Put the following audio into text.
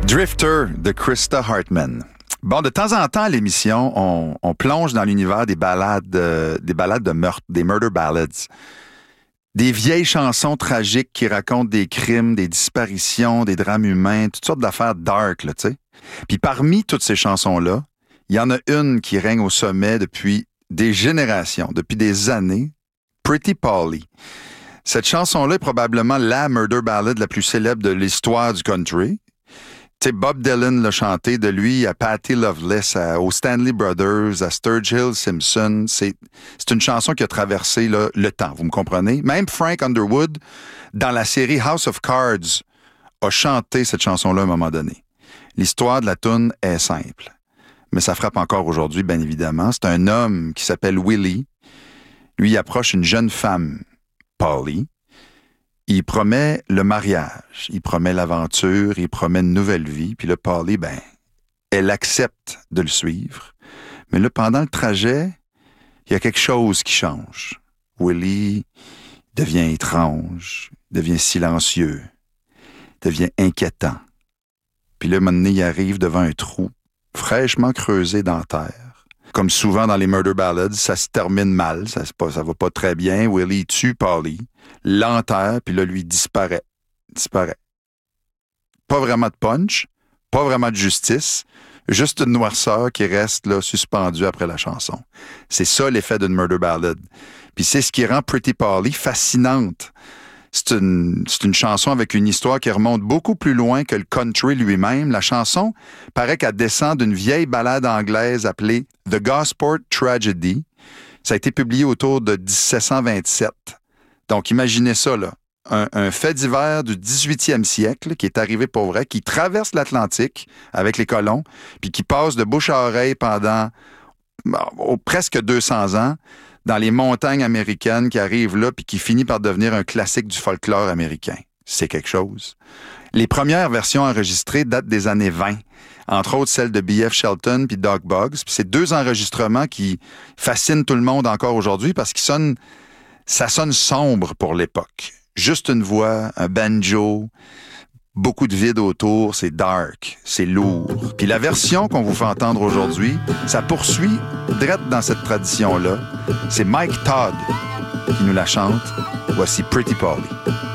Drifter de Krista Hartman. Bon, de temps en temps à l'émission, on plonge dans l'univers des ballades de meurtre, des murder ballads. Des vieilles chansons tragiques qui racontent des crimes, des disparitions, des drames humains, toutes sortes d'affaires dark, là, tu sais. Puis parmi toutes ces chansons-là, il y en a une qui règne au sommet depuis des générations, depuis des années, Pretty Polly. Cette chanson-là est probablement la murder ballad la plus célèbre de l'histoire du country. Tu sais, Bob Dylan l'a chanté, de lui à Patti Loveless, aux Stanley Brothers, à Sturgill Simpson. C'est une chanson qui a traversé là, le temps, vous me comprenez? Même Frank Underwood, dans la série House of Cards, a chanté cette chanson-là à un moment donné. L'histoire de la toune est simple, mais ça frappe encore aujourd'hui, bien évidemment. C'est un homme qui s'appelle Willie. Lui, il approche une jeune femme, Polly. Il promet le mariage, il promet l'aventure, il promet une nouvelle vie. Puis là, Polly, elle accepte de le suivre. Mais là, pendant le trajet, il y a quelque chose qui change. Willie devient étrange, devient silencieux, devient inquiétant. Puis là, un moment donné, il arrive devant un trou fraîchement creusé dans la terre. Comme souvent dans les murder ballads, ça se termine mal, ça va pas très bien. Willie tue Polly, l'enterre, puis là, lui disparaît. Pas vraiment de punch, pas vraiment de justice, juste une noirceur qui reste là suspendue après la chanson. C'est ça l'effet d'une murder ballad. Puis c'est ce qui rend Pretty Polly fascinante. C'est une chanson avec une histoire qui remonte beaucoup plus loin que le country lui-même. La chanson paraît qu'elle descend d'une vieille ballade anglaise appelée The Gosport Tragedy. Ça a été publié autour de 1727. Donc, imaginez ça, là. Un fait divers du 18e siècle qui est arrivé pour vrai, qui traverse l'Atlantique avec les colons, puis qui passe de bouche à oreille pendant presque 200 ans dans les montagnes américaines, qui arrivent là, puis qui finit par devenir un classique du folklore américain. C'est quelque chose. Les premières versions enregistrées datent des années 20, entre autres celles de B.F. Shelton puis Doug Boggs. Puis c'est deux enregistrements qui fascinent tout le monde encore aujourd'hui parce que ça sonne sombre pour l'époque. Juste une voix, un banjo, beaucoup de vide autour, c'est dark, c'est lourd. Puis la version qu'on vous fait entendre aujourd'hui, ça poursuit direct dans cette tradition-là. C'est Mike Todd qui nous la chante. Voici Pretty Polly.